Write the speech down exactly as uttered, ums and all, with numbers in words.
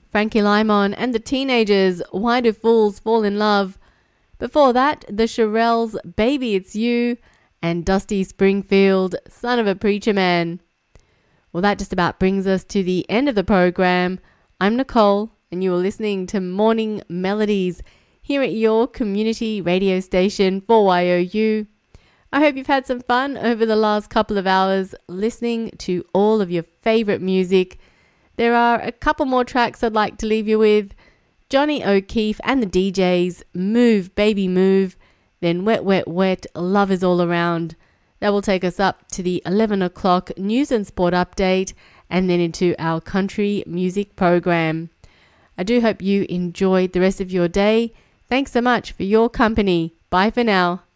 Frankie Lymon and the Teenagers, Why Do Fools Fall in Love? Before that, the Shirelles, Baby It's You, and Dusty Springfield, Son of a Preacher Man. Well, that just about brings us to the end of the program. I'm Nicole, and you are listening to Morning Melodies here at your community radio station for Y O U. I hope you've had some fun over the last couple of hours listening to all of your favorite music. There are a couple more tracks I'd like to leave you with. Johnny O'Keefe and the D Js, Move Baby Move, then Wet Wet Wet, Love Is All Around. That will take us up to the eleven o'clock news and sport update and then into our country music program. I do hope you enjoyed the rest of your day. Thanks so much for your company. Bye for now.